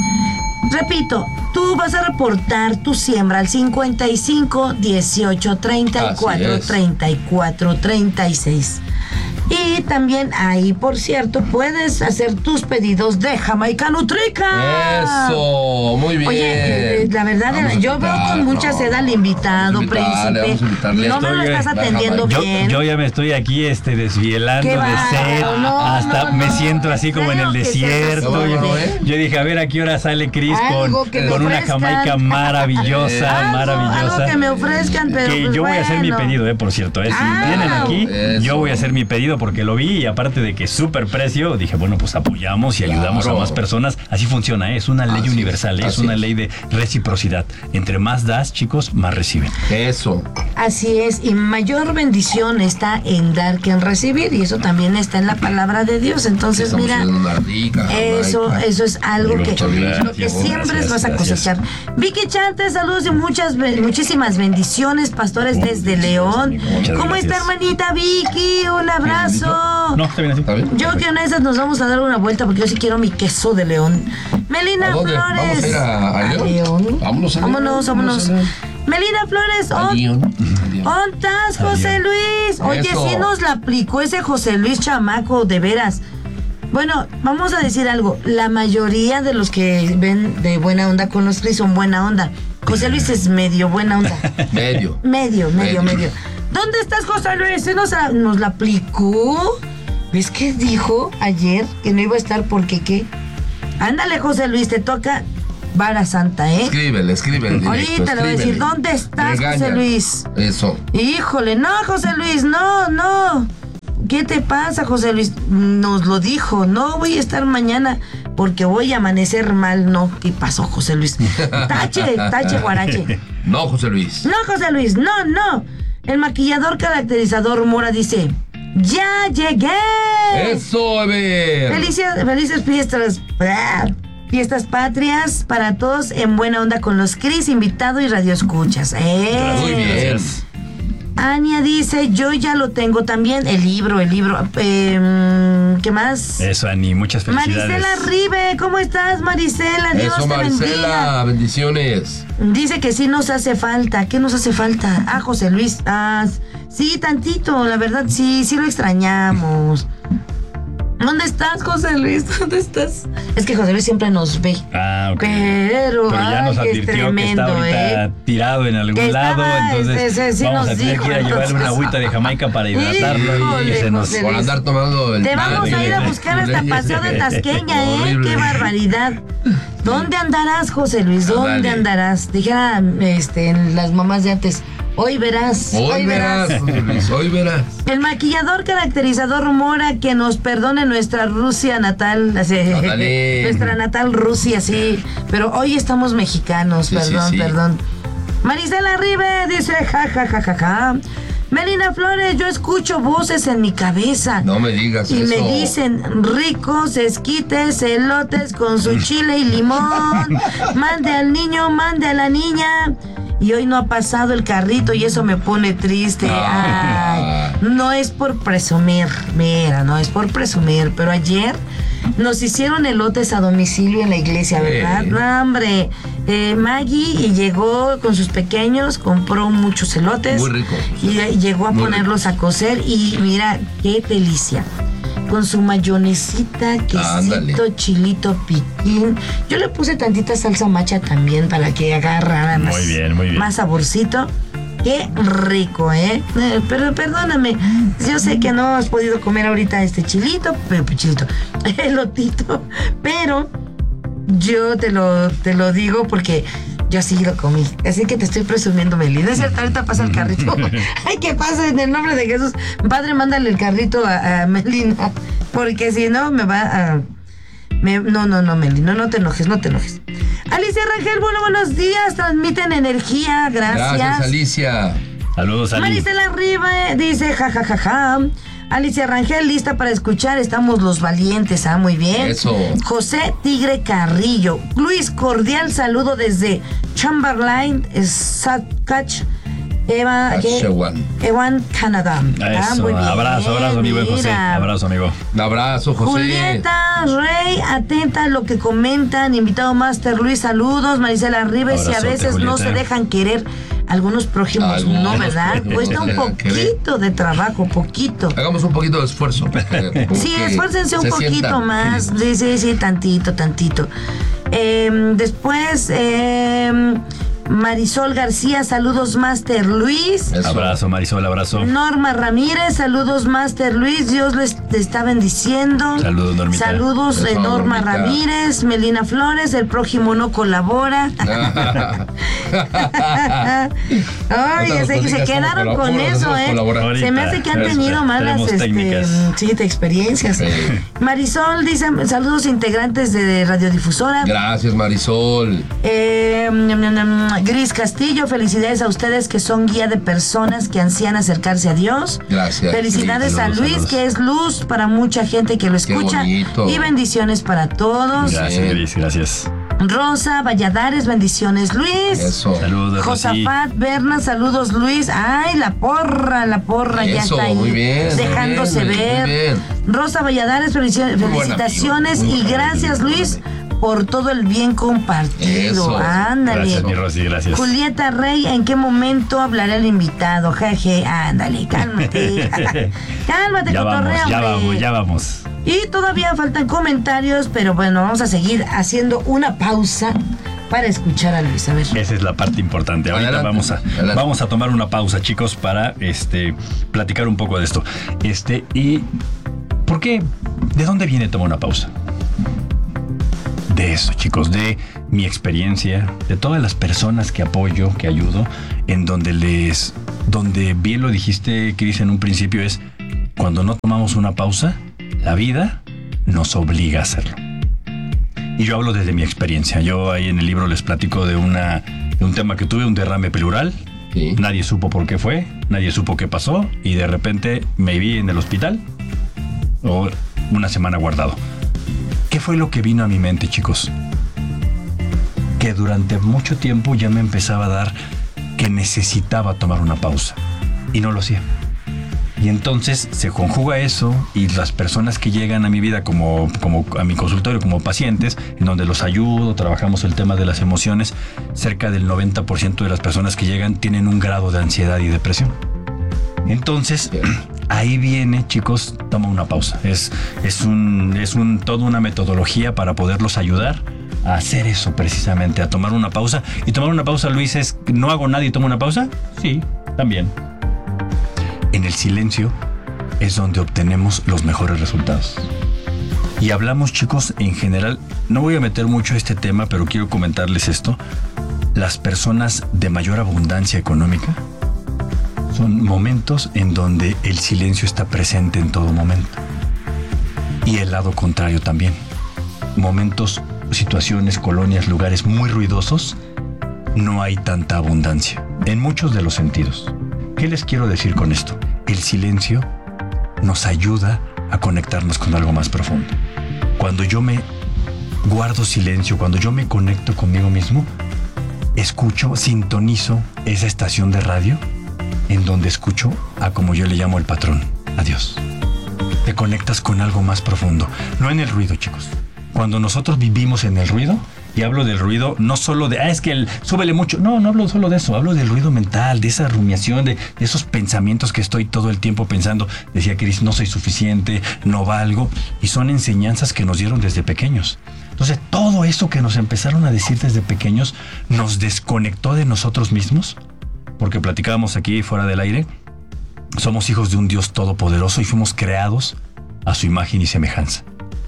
Repito, tú vas a reportar tu siembra al cincuenta y cinco dieciocho treinta y cuatro treinta y cuatro treinta y seis. Y también ahí, por cierto, puedes hacer tus pedidos de Jamaica Nutrica. Eso, muy bien. Oye, la verdad, vamos yo veo con mucha no, sed al invitado, príncipe. No me lo estás atendiendo yo, bien. Yo ya me estoy aquí este, desvielando de sed. No, hasta no, me no, siento así como en el desierto. Yo, ¿eh? yo dije, a ver a qué hora sale Cris con, con una Jamaica maravillosa, algo, maravillosa. Algo que me ofrezcan, pero que pues yo voy bueno. a hacer mi pedido, eh, por cierto. Eh. Si ah, vienen aquí, eso. yo voy a hacer mi pedido porque lo vi y aparte de que es súper precio, dije, bueno, pues apoyamos y ayudamos claro. a más personas. Así funciona, ¿eh? Es una ley así universal, es, es una es. ley de reciprocidad. Entre más das, chicos, más reciben. Eso. Así es, y mayor bendición está en dar que en recibir, y eso también está en la palabra de Dios. Entonces, Estamos mira, rica, eso, eso es algo que, lo que siempre gracias, vas a cosechar. Gracias. Vicky Chantes, saludos y muchas, muchísimas bendiciones, pastores oh, desde León. ¿Cómo gracias. está, hermanita Vicky? Un abrazo. No, está bien así. ¿Está bien? Yo que una de esas nos vamos a dar una vuelta porque yo sí quiero mi queso de León. Melina Flores. ¿Vamos a ir a, a, León? a León? Vámonos a León. Vámonos, vámonos. vámonos. Melina Flores, ¿dónde estás, José Luis? Oye, Eso. sí nos la aplicó ese José Luis chamaco, de veras. Bueno, vamos a decir algo. La mayoría de los que ven de Buena Onda con los Cris son buena onda. José Luis es medio buena onda. medio. Medio, medio, medio. medio. ¿Dónde estás, José Luis? ¿Se nos, nos la aplicó? ¿Ves qué dijo ayer? Que no iba a estar porque qué. Ándale, José Luis, te toca vara santa, ¿eh? Escríbele, escríbele. Ahorita le voy a decir, ¿dónde estás, Regaña. José Luis? Eso. Híjole, no, José Luis, no, no. ¿qué te pasa, José Luis? Nos lo dijo, no voy a estar mañana porque voy a amanecer mal. No, ¿qué pasó, José Luis? Tache, tache, guarache. No, José Luis. No, José Luis, no, no. El maquillador caracterizador Mora dice, ¡ya llegué! ¡Eso, Ever! Felices, felices fiestas, fiestas patrias para todos en buena onda con los Cris, invitado y radioescuchas. ¡Eh! Muy bien. Ania dice, yo ya lo tengo también, el libro, el libro. Eh, ¿Qué más? Eso, Ani, muchas felicidades. Marisela Ribe, ¿cómo estás, Marisela? Dios Eso, te Marisela, bendiga. bendiciones. Dice que sí nos hace falta. ¿Qué nos hace falta? Ah, José Luis. Ah, sí, tantito, la verdad, sí, sí lo extrañamos. ¿Dónde estás, José Luis? ¿Dónde estás? Es que José Luis siempre nos ve. Ah, ok. Pero, Pero ya ay, nos que es advirtió tremendo, que está ahorita ¿eh? tirado en algún Que lado, estaba, entonces ese- ese sí vamos nos a tener dijo, que ir a llevarle entonces. una agüita de Jamaica para hidratarlo y Híjole, se nos... José Por Luis. andar tomando el... Te vamos a ir a buscar hasta Paseo de Tasqueña, ¿eh? Horrible. ¡Qué barbaridad! ¿Dónde andarás, José Luis? ¿Dónde Ándale. andarás? Dijera este, las mamás de antes. Hoy verás. Hoy verás, José Luis, hoy verás. El maquillador caracterizador Mora, que nos perdone nuestra Rusia natal. Así, Ándale. nuestra natal Rusia, sí. Pero hoy estamos mexicanos, Sí, sí, perdón, sí. perdón. Marisela Ribe dice, ja, ja, ja, ja, ja. Melina Flores, yo escucho voces en mi cabeza. No me digas Y eso. me dicen ricos esquites, elotes con su chile y limón. Mande al niño, mande a la niña. Y hoy no ha pasado el carrito y eso me pone triste. Ah. Ay, no es por presumir, mira, no es por presumir, pero ayer nos hicieron elotes a domicilio en la iglesia, ¿verdad? Sí. No, hombre, eh, Maggie y llegó con sus pequeños, compró muchos elotes. Muy rico. Y eh, llegó a Muy ponerlos a cocer y mira, qué delicia. Con su mayonesita, quesito, Ándale. chilito piquín. Yo le puse tantita salsa macha también para que agarrara más, Muy bien, muy bien. más saborcito. Qué rico, ¿eh? Eh, Pero perdóname, yo sé que no has podido comer ahorita este chilito, pero pues, chilito, elotito, pero yo te lo, te lo digo porque yo sí lo comí. Así que te estoy presumiendo, Meli. No es cierto, ahorita pasa el carrito. Ay, ¿qué pasa? En el nombre de Jesús. Padre, mándale el carrito a, a Melina. Porque si no, me va a... me- no, no, no, Meli. No, no te enojes, no te enojes. Alicia Rangel, bueno, buenos días. Transmiten energía. Gracias. Gracias, Alicia. Saludos, Ali. Marisela Ribe dice, ja, ja, ja, ja. Alicia Rangel, lista para escuchar. Estamos los valientes. Ah, muy bien. Eso. José Tigre Carrillo. Luis, cordial saludo desde Chamberlain, Saskatch, Eva, ¿qué? Saskatchewan. Ewan, Canadá. Ah, Eso, muy bien. abrazo, abrazo, mi buen José. Mira. Abrazo, amigo. Un abrazo, José. Julieta Rey, atenta a lo que comentan. Invitado Master Luis, saludos. Marisela Ribes, y a Abrazote, veces no Julieta. se dejan querer algunos prójimos, Algunos no, ¿verdad? prójimos Cuesta no un se dejan querer. poquito de trabajo, poquito. Hagamos un poquito de esfuerzo. porque como Sí, que esfuércense un se poquito sientan. más. Sí, sí, sí, tantito, tantito. Eh, después, eh, Marisol García, saludos, Master Luis. Eso. Abrazo, Marisol, abrazo. Norma Ramírez, saludos, Master Luis. Dios les te está bendiciendo. Saludos, Normita. Saludos, Eso, eh, Norma Normita. Ramírez. Melina Flores, el prójimo no colabora. Ay, Ahorita nos se, se platicas cómo quedaron con colaboras, eso, hacemos ¿eh? colaborar. Se me hace que han Ahorita, tenido malas tenemos este, técnicas. sí, de experiencias. Sí. Marisol dice, saludos integrantes de Radiodifusora. Gracias, Marisol. Eh, mm, mm, mm, Gris Castillo, felicidades a ustedes que son guía de personas que ansían acercarse a Dios. Gracias. Felicidades Sí, a saludos, Luis, saludos. que es luz para mucha gente que lo escucha. bonito. Y bendiciones para todos. Gracias, Bien. Gris, gracias. Rosa Valladares, bendiciones, Luis. Eso. Saludos, Rosy. Josafat Berna, saludos, Luis. Ay, la porra, la porra ya Eso, está ahí. muy bien, muy dejándose bien, ver. muy bien. Rosa Valladares, felici- Muy buen felicitaciones amigo, muy y buen gracias, amigo, Luis, muy por todo el bien compartido. Eso. Ándale. Gracias, mi Rosy, gracias. Julieta Rey, ¿en qué momento hablará el invitado? Jeje, ándale, cálmate. Cálmate, Ya vamos, cotorrea, ya hombre. vamos, ya vamos. Y todavía faltan comentarios, pero bueno, vamos a seguir haciendo una pausa para escuchar a Luis. A ver. Esa es la parte importante. Ahorita Adelante, vamos a adelante. vamos a tomar una pausa, chicos, para este platicar un poco de esto. Este y ¿por qué? ¿De dónde viene tomar una pausa? De eso, chicos, de mi experiencia, de todas las personas que apoyo, que ayudo, en donde les, donde bien lo dijiste, Cris, en un principio es cuando no tomamos una pausa, la vida nos obliga a hacerlo. Y yo hablo desde mi experiencia. Yo ahí en el libro les platico de, una, de un tema que tuve, un derrame pleural. Sí. Nadie supo por qué fue, nadie supo qué pasó, y de repente me vi en el hospital o una semana guardado. ¿Qué fue lo que vino a mi mente, chicos? Que durante mucho tiempo ya me empezaba a dar que necesitaba tomar una pausa y no lo hacía. Y entonces se conjuga eso, y las personas que llegan a mi vida como, como a mi consultorio como pacientes, en donde los ayudo, trabajamos el tema de las emociones, cerca del noventa por ciento de las personas que llegan tienen un grado de ansiedad y depresión. Entonces, ahí viene, chicos, toma una pausa. Es, es, un, es un, toda una metodología para poderlos ayudar a hacer eso precisamente, a tomar una pausa. Y tomar una pausa, Luis, es ¿no hago nada y tomo una pausa? Sí, también. En el silencio es donde obtenemos los mejores resultados. Y hablamos, chicos, en general, no voy a meter mucho este tema, pero quiero comentarles esto. Las personas de mayor abundancia económica son momentos en donde el silencio está presente en todo momento. Y el lado contrario también. Momentos, situaciones, colonias, lugares muy ruidosos, no hay tanta abundancia, en muchos de los sentidos. ¿Qué les quiero decir con esto? El silencio nos ayuda a conectarnos con algo más profundo. Cuando yo me guardo silencio, cuando yo me conecto conmigo mismo, escucho, sintonizo esa estación de radio en donde escucho a, como yo le llamo, el patrón, a Dios. Te conectas con algo más profundo, no en el ruido, chicos. Cuando nosotros vivimos en el ruido, y hablo del ruido no solo de, ah, es que el, súbele mucho. No, no hablo solo de eso. Hablo del ruido mental, de esa rumiación, de, de esos pensamientos que estoy todo el tiempo pensando. Decía Cris, no soy suficiente, no valgo. Y son enseñanzas que nos dieron desde pequeños. Entonces, todo eso que nos empezaron a decir desde pequeños nos desconectó de nosotros mismos. Porque platicábamos aquí fuera del aire. Somos hijos de un Dios todopoderoso y fuimos creados a su imagen y semejanza.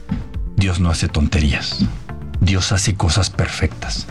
Dios no hace tonterías. Dios hace cosas perfectas.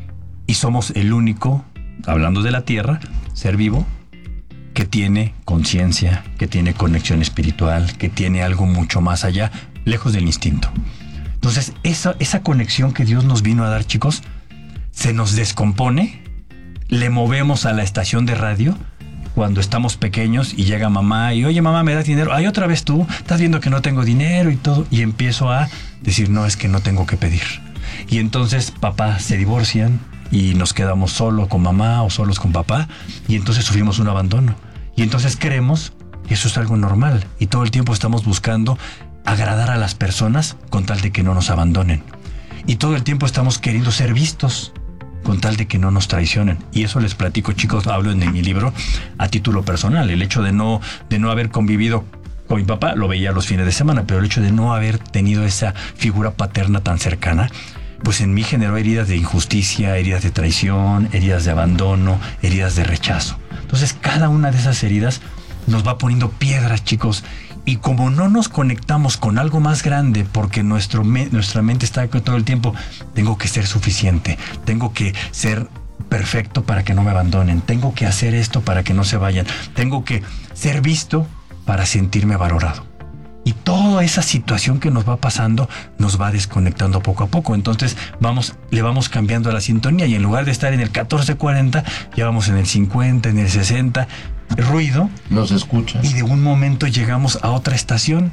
Y somos el único, hablando de la tierra, ser vivo que tiene conciencia, que tiene conexión espiritual, que tiene algo mucho más allá, lejos del instinto. Entonces, esa, esa conexión que Dios nos vino a dar, chicos, se nos descompone, le movemos a la estación de radio cuando estamos pequeños y llega mamá y, oye, mamá, ¿me das dinero? Ay, otra vez tú, estás viendo que no tengo dinero y todo. Y empiezo a decir, no, es que no tengo que pedir. Y entonces papá se divorcian y nos quedamos solos con mamá o solos con papá, y entonces sufrimos un abandono. Y entonces creemos que eso es algo normal y todo el tiempo estamos buscando agradar a las personas con tal de que no nos abandonen. Y todo el tiempo estamos queriendo ser vistos con tal de que no nos traicionen. Y eso les platico, chicos, hablo en mi libro a título personal. El hecho de no, de no haber convivido con mi papá, lo veía los fines de semana, pero el hecho de no haber tenido esa figura paterna tan cercana, pues en mí generó heridas de injusticia, heridas de traición, heridas de abandono, heridas de rechazo. Entonces, cada una de esas heridas nos va poniendo piedras, chicos. Y como no nos conectamos con algo más grande, porque nuestro me- nuestra mente está todo el tiempo, tengo que ser suficiente, tengo que ser perfecto para que no me abandonen, tengo que hacer esto para que no se vayan, tengo que ser visto para sentirme valorado. Y toda esa situación que nos va pasando nos va desconectando poco a poco. Entonces vamos, le vamos cambiando a la sintonía, y en lugar de estar en el catorce cuarenta, ya vamos en el cincuenta, en el sesenta. Ruido. No se escucha. Y de un momento llegamos a otra estación.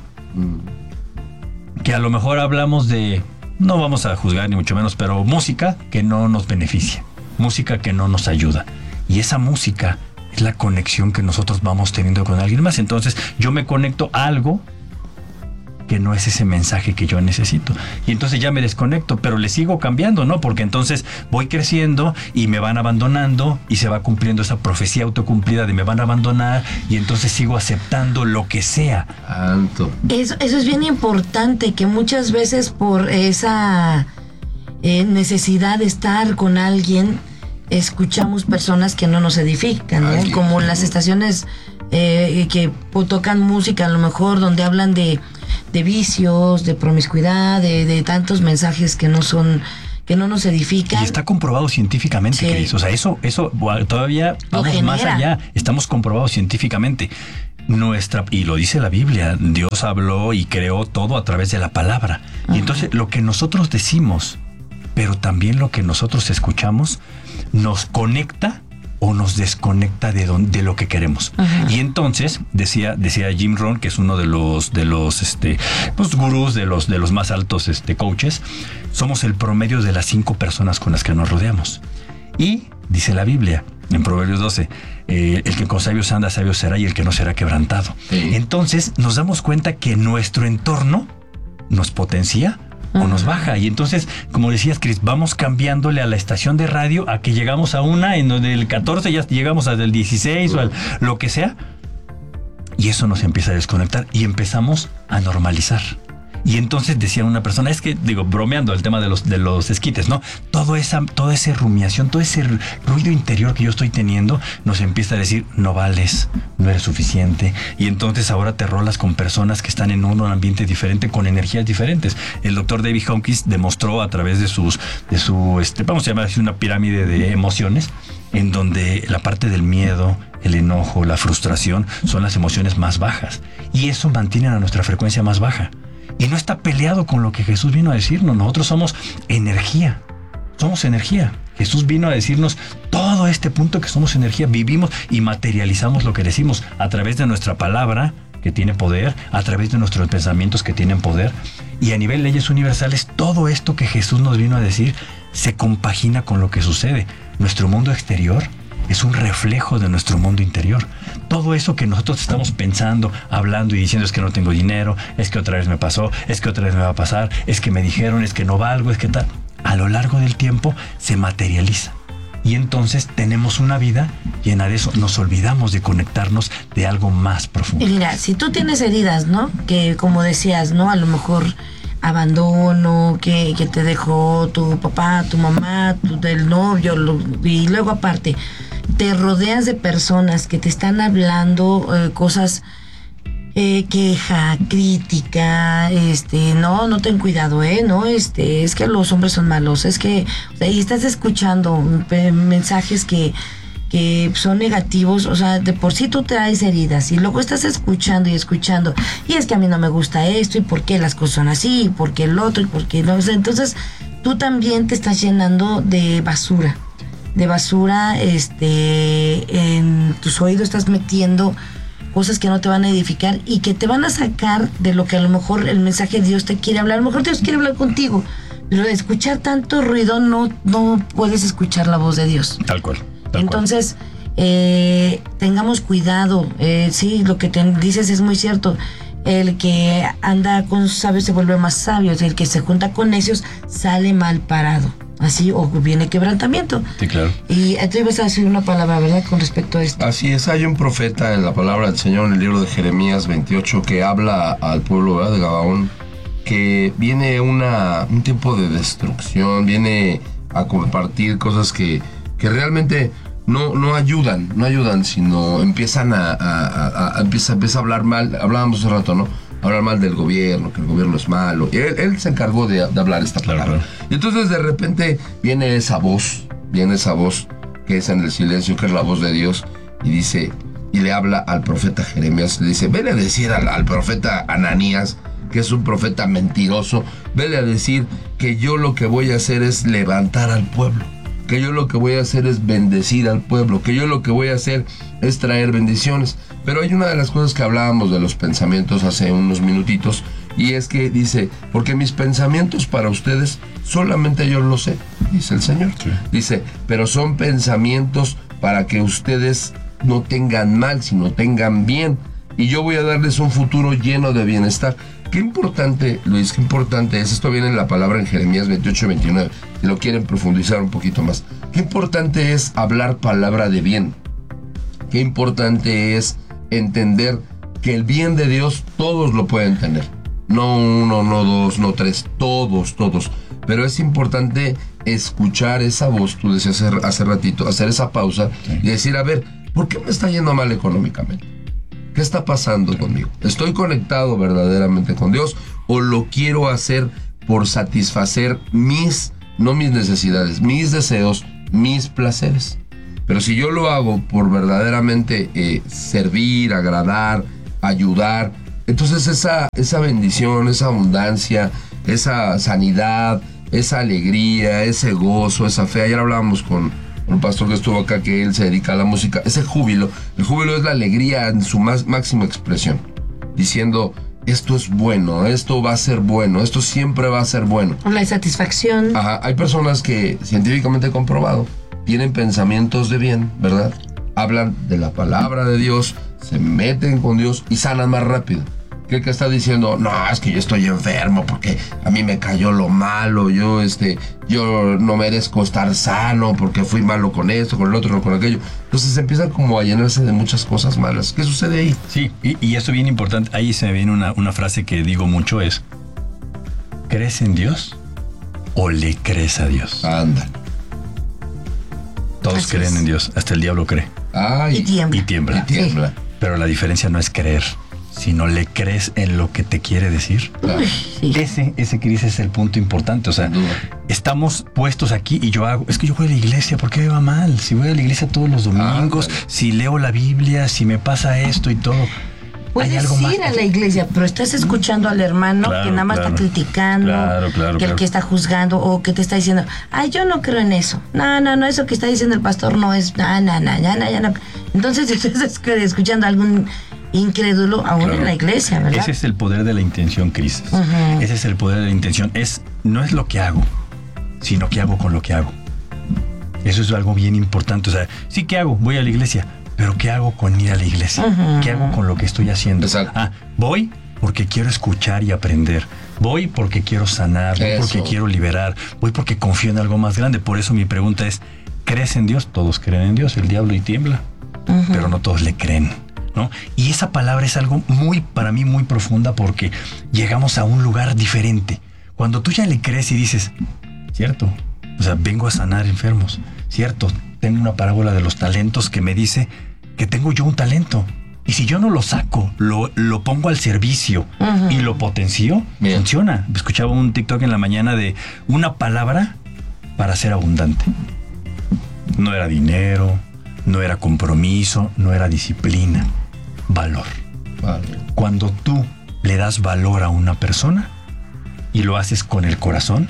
Mm. Que a lo mejor hablamos de, no vamos a juzgar ni mucho menos, pero música que no nos beneficia. Música que no nos ayuda. Y esa música es la conexión que nosotros vamos teniendo con alguien más. Entonces yo me conecto a algo que no es ese mensaje que yo necesito. Y entonces ya me desconecto, pero le sigo cambiando, ¿no? Porque entonces voy creciendo y me van abandonando y se va cumpliendo esa profecía autocumplida de me van a abandonar, y entonces sigo aceptando lo que sea. Tanto. Eso, eso es bien importante, que muchas veces por esa eh, necesidad de estar con alguien, escuchamos personas que no nos edifican, ¿no? Como las estaciones eh, que tocan música a lo mejor donde hablan de, de vicios, de promiscuidad, de, de tantos mensajes que no son, que no nos edifican. Y está comprobado científicamente, sí. Cris. O sea, eso, eso todavía vamos más allá. Estamos comprobados científicamente. nuestra, y lo dice la Biblia, Dios habló y creó todo a través de la palabra. Y entonces lo que nosotros decimos, pero también lo que nosotros escuchamos, nos conecta o nos desconecta de, don, de lo que queremos. Ajá. Y entonces, decía, decía Jim Rohn, que es uno de los, de los, este, pues, gurús, de los, de los más altos, este, coaches, somos el promedio de las cinco personas con las que nos rodeamos. Y dice la Biblia, en Proverbios doce, eh, el que con sabios anda, sabio será, y el que no será quebrantado. Sí. Entonces, nos damos cuenta que nuestro entorno nos potencia o nos baja. Y entonces, como decías, Cris, vamos cambiándole a la estación de radio a que llegamos a una en donde el catorce ya llegamos al del dieciséis, uh-huh, o al lo que sea. Y eso nos empieza a desconectar y empezamos a normalizar. Y entonces decía una persona, es que, digo, bromeando el tema de los, de los esquites, ¿no? Todo esa, toda esa rumiación, todo ese ruido interior que yo estoy teniendo, nos empieza a decir, no vales, no eres suficiente. Y entonces ahora te rolas con personas que están en un ambiente diferente, con energías diferentes. El doctor David Hawkins demostró a través de sus, de su, este, vamos a llamar así, una pirámide de emociones, en donde la parte del miedo, el enojo, la frustración, son las emociones más bajas. Y eso mantiene a nuestra frecuencia más baja. Y no está peleado con lo que Jesús vino a decirnos. Nosotros somos energía. Somos energía. Jesús vino a decirnos todo este punto que somos energía. Vivimos y materializamos lo que decimos a través de nuestra palabra, que tiene poder, a través de nuestros pensamientos, que tienen poder. Y a nivel leyes universales, todo esto que Jesús nos vino a decir se compagina con lo que sucede. Nuestro mundo exterior es un reflejo de nuestro mundo interior. Todo eso que nosotros estamos pensando, hablando y diciendo, es que no tengo dinero, es que otra vez me pasó, es que otra vez me va a pasar, es que me dijeron, es que no valgo, es que tal. A lo largo del tiempo se materializa. Y entonces tenemos una vida llena de eso. Nos olvidamos de conectarnos de algo más profundo. Y mira, si tú tienes heridas, ¿no? Que como decías, ¿no? A lo mejor abandono, que, que te dejó tu papá, tu mamá, tu, del novio, lo, y luego aparte te rodeas de personas que te están hablando eh, cosas, eh, queja, crítica, este, no, no ten cuidado, eh, no, este, es que los hombres son malos, es que, o sea, y estás escuchando eh, mensajes que, que son negativos, o sea, de por sí tú traes heridas y luego estás escuchando y escuchando, y es que a mí no me gusta esto, y por qué las cosas son así, y por qué el otro, y por qué no, o sea, entonces tú también te estás llenando de basura. de basura, este, en tus oídos estás metiendo cosas que no te van a edificar y que te van a sacar de lo que a lo mejor el mensaje de Dios te quiere hablar. A lo mejor Dios quiere hablar contigo, pero de escuchar tanto ruido no, no puedes escuchar la voz de Dios. Tal cual. Tal Entonces, eh, tengamos cuidado. Eh, sí, lo que te dices es muy cierto. El que anda con sabios se vuelve más sabio. El que se junta con necios sale mal parado. Así, o viene quebrantamiento. Sí, claro. Y tú ibas a decir una palabra, ¿verdad? Con respecto a esto. Así es, hay un profeta en la palabra del Señor, en el libro de Jeremías veintiocho, que habla al pueblo, ¿verdad?, de Gabaón, que viene una, un tiempo de destrucción, viene a compartir cosas que, que realmente no, no ayudan, no ayudan, sino empiezan a, a, a, a, empieza, empieza a hablar mal. Hablábamos hace rato, ¿no? Hablar mal del gobierno, que el gobierno es malo. Y él, él se encargó de, de hablar esta palabra. Claro, claro. Y entonces de repente viene esa voz, viene esa voz que es en el silencio, que es la voz de Dios, y dice, y le habla al profeta Jeremías, le dice, vele a decir al, al profeta Ananías, que es un profeta mentiroso, vele a decir que yo lo que voy a hacer es levantar al pueblo, que yo lo que voy a hacer es bendecir al pueblo, que yo lo que voy a hacer es traer bendiciones. Pero hay una de las cosas que hablábamos de los pensamientos hace unos minutitos, y es que dice, porque mis pensamientos para ustedes solamente yo lo sé, dice el Señor. Sí. Dice, pero son pensamientos para que ustedes no tengan mal, sino tengan bien, y yo voy a darles un futuro lleno de bienestar. Qué importante, Luis, qué importante es, esto viene en la palabra en Jeremías veintiocho veintinueve, si lo quieren profundizar un poquito más. Qué importante es hablar palabra de bien. Qué importante es entender que el bien de Dios todos lo pueden tener. No uno, no dos, no tres, todos, todos. Pero es importante escuchar esa voz, tú decías hace, hace ratito, hacer esa pausa, sí, y decir, a ver, ¿por qué me está yendo mal económicamente? ¿Qué está pasando conmigo? ¿Estoy conectado verdaderamente con Dios o lo quiero hacer por satisfacer mis, no mis necesidades, mis deseos, mis placeres? Pero si yo lo hago por verdaderamente eh, servir, agradar, ayudar, entonces esa, esa bendición, esa abundancia, esa sanidad, esa alegría, ese gozo, esa fe. Ayer hablábamos con un pastor que estuvo acá, que él se dedica a la música, ese júbilo. El júbilo es la alegría en su más, máxima expresión, diciendo, esto es bueno, esto va a ser bueno, esto siempre va a ser bueno. La satisfacción. Ajá, hay personas que, científicamente comprobado, tienen pensamientos de bien, ¿verdad? Hablan de la palabra de Dios, se meten con Dios y sanan más rápido. Que el que está diciendo, no, es que yo estoy enfermo porque a mí me cayó lo malo, yo, este, yo no merezco estar sano porque fui malo con esto, con el otro, con aquello. Entonces empiezan como a llenarse de muchas cosas malas. ¿Qué sucede ahí? Sí, y, y eso bien importante, ahí se me viene una, una frase que digo mucho es, ¿crees en Dios o le crees a Dios? Anda. Todos Así creen es. en Dios, hasta el diablo cree. Ay, Y tiembla. Y tiembla. Y tiembla. Sí. Pero la diferencia no es creer, sino le crees en lo que te quiere decir. Claro. Sí. Ese, ese, Cris, es el punto importante. O sea, Sin duda. estamos puestos aquí y yo hago, es que yo voy a la iglesia, ¿por qué me va mal? Si voy a la iglesia todos los domingos, Ándale. si leo la Biblia, si me pasa esto y todo. Puedes Hay algo más. ir a la iglesia, pero estás escuchando al hermano Claro, que nada más claro. está criticando, Claro, claro, que el claro. que está juzgando o que te está diciendo, ay, yo no creo en eso. No, no, no, eso que está diciendo el pastor no es, no, no, no, ya no, ya no. Entonces estás escuchando a algún incrédulo aún Claro. en la iglesia, ¿verdad? Ese es el poder de la intención, Cris. Ujú. Ese es el poder de la intención. Es, no es lo que hago, sino qué hago con lo que hago. Eso es algo bien importante. O sea, sí, ¿qué hago? Voy a la iglesia. Pero ¿qué hago con ir a la iglesia? Ujú. ¿Qué hago con lo que estoy haciendo? Exacto. Ah, voy porque quiero escuchar y aprender. Voy porque quiero sanar. Voy Eso. porque quiero liberar. Voy porque confío en algo más grande. Por eso mi pregunta es, ¿crees en Dios? Todos creen en Dios. El diablo y tiembla. Ujú. Pero no todos le creen, ¿no? Y esa palabra es algo muy, para mí, muy profunda porque llegamos a un lugar diferente. Cuando tú ya le crees y dices, cierto, o sea, vengo a sanar enfermos, cierto, tengo una parábola de los talentos que me dice que tengo yo un talento. Y si yo no lo saco, lo, lo pongo al servicio Ujú. y lo potencio, Bien. funciona. Escuchaba un TikTok en la mañana de una palabra para ser abundante. No era dinero, no era compromiso, no era disciplina, valor. Vale. Cuando tú le das valor a una persona y lo haces con el corazón,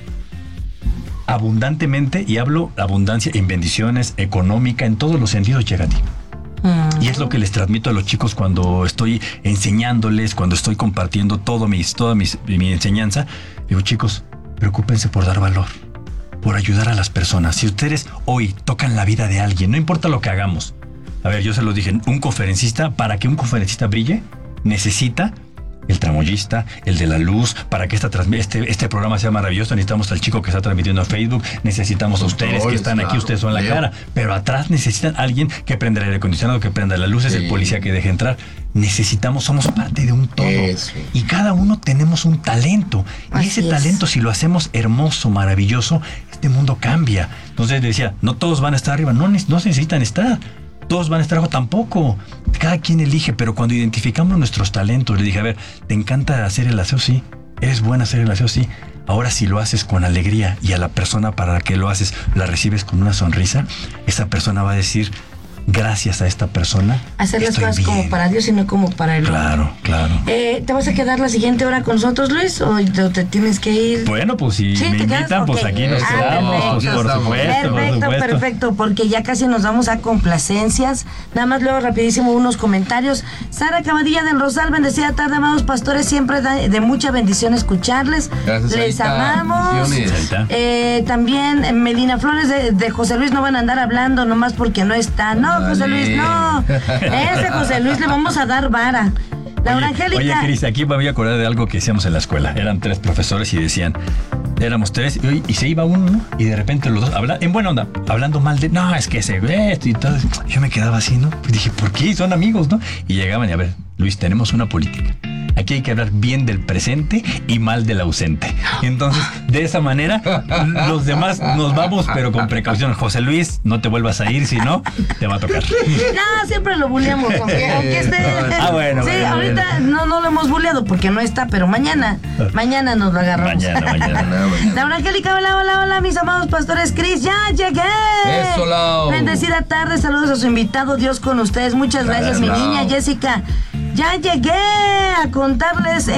abundantemente, y hablo abundancia en bendiciones, económica, en todos los sentidos, llega a ti. Mm. Y es lo que les transmito a los chicos cuando estoy enseñándoles, cuando estoy compartiendo todo mis, toda mis, mi enseñanza. Digo, chicos, preocúpense por dar valor, por ayudar a las personas. Si ustedes hoy tocan la vida de alguien, no importa lo que hagamos. A ver, yo se lo dije, un conferencista, para que un conferencista brille, necesita el tramoyista, el de la luz, para que esta transmi- este, este programa sea maravilloso. Necesitamos al chico que está transmitiendo a Facebook, necesitamos a ustedes que Controles, están aquí, claro, ustedes son la Leo. cara, pero atrás necesitan a alguien que prenda el aire acondicionado, que prenda las luces, Sí. el policía que deje entrar. Necesitamos, somos parte de un todo. Eso. Y cada uno tenemos un talento. Y Así ese es. talento, si lo hacemos hermoso, maravilloso, este mundo cambia. Entonces decía, no todos van a estar arriba, no, ne- no se necesitan estar. Todos van a estar abajo, tampoco. Cada quien elige, pero cuando identificamos nuestros talentos, le dije, a ver, ¿te encanta hacer el aseo? Sí. ¿Eres buena hacer el aseo? Sí. Ahora, si lo haces con alegría y a la persona para la que lo haces la recibes con una sonrisa, esa persona va a decir, gracias a esta persona, Hacer las estoy cosas como bien. para Dios y no como para el Claro, claro. Eh, ¿Te vas a quedar la siguiente hora con nosotros, Luis? ¿O te te tienes que ir? Bueno, pues si Sí, me ¿te quedas? invitan, pues Ok. aquí nos Ah, quedamos, perfecto. pues, por Estamos. supuesto, por Perfecto, supuesto. perfecto, porque ya casi nos vamos a complacencias. Nada más luego rapidísimo unos comentarios. Sara Camadilla del Rosal, bendecida tarde, amados pastores, siempre da- de mucha bendición escucharles. Gracias, Les Sarita. amamos. Bendiciones. Sarita. Eh, también eh, Melina Flores de, de José Luis no van a andar hablando nomás porque no está. No, José Dale. Luis, no. Ese José Luis le vamos a dar vara. Laura Oye, Angélica. Oye, Cris, aquí me voy a acordar de algo que hacíamos en la escuela. Eran tres profesores y decían, éramos tres, y, y se iba uno, ¿no? Y de repente los dos, habla, en buena onda, hablando mal de, no, es que ese, esto y todo. Yo me quedaba así, ¿no? Y dije, ¿por qué? Son amigos, ¿no? Y llegaban y a ver, Luis, tenemos una política. aquí hay que hablar bien del presente y mal del ausente. Entonces, de esa manera, los demás nos vamos, pero con precaución. José Luis, no te vuelvas a ir, si no, te va a tocar. No, siempre lo buleamos, aunque, aunque esté. Ah, bueno, sí, bueno, ahorita bueno. No, no lo hemos buleado porque no está, pero mañana, mañana nos lo agarramos. Mañana, mañana. Laura Angélica, hola, hola, hola, mis amados pastores Cris, ya llegué. Eso, Lau. Bendecida tarde, saludos a su invitado, Dios con ustedes. Muchas gracias, mi Lau. niña Jessica. Ya llegué a contarles